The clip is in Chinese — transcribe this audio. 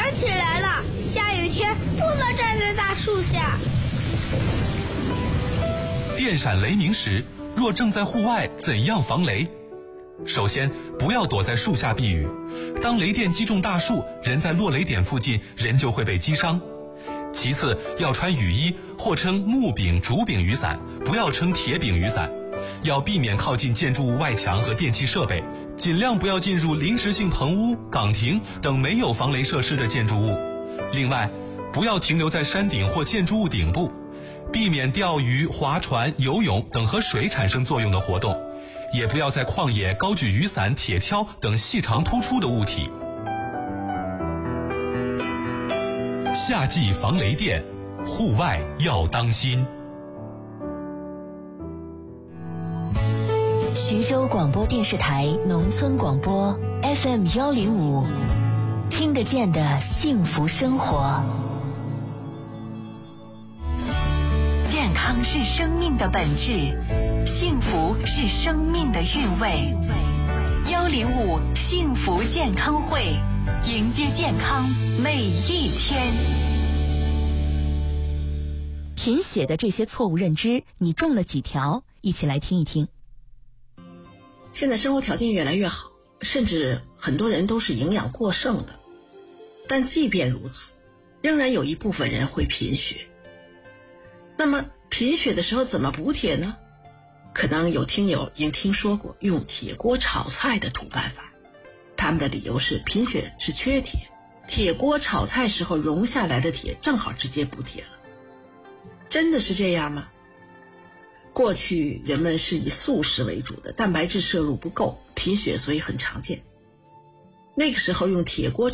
想起来了，下雨天不能站在大树下。 电闪雷鸣时，若正在户外，怎样防雷？首先，不要躲在树下避雨。当雷电击中大树，人在落雷点附近，人就会被击伤。其次，要穿雨衣或称木柄、竹柄雨伞，不要称铁柄雨伞。要避免靠近建筑物外墙和电气设备，尽量不要进入临时性棚屋、岗亭等没有防雷设施的建筑物。另外，不要停留在山顶或建筑物顶部，避免钓鱼、划船、游泳等和水产生作用的活动，也不要在旷野高举雨伞、铁锹等细长突出的物体。夏季防雷电，户外要当心。 徐州广播电视台农村广播 FM105，听得见的幸福生活。健康是生命的本质，幸福是生命的韵味。105幸福健康会，迎接健康每一天。贫血的这些错误认知，你中了几条？一起来听一听。 现在生活条件越来越好，甚至很多人都是营养过剩的，但即便如此，仍然有一部分人会贫血。那么贫血的时候怎么补铁呢？可能有听友已经听说过用铁锅炒菜的土办法，他们的理由是贫血是缺铁，铁锅炒菜时候溶下来的铁正好直接补铁了。真的是这样吗？过去人们是以素食为主的，蛋白质摄入不够，贫血所以很常见。那个时候用铁锅